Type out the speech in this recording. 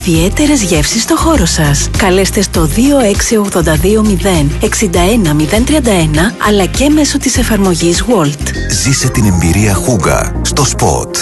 Ιδιαίτερες γεύσεις στο χώρο σας. Καλέστε στο 2682 0 61 031 αλλά και μέσω της εφαρμογής Walt. Ζήσε την εμπειρία Χούγκα στο Spot.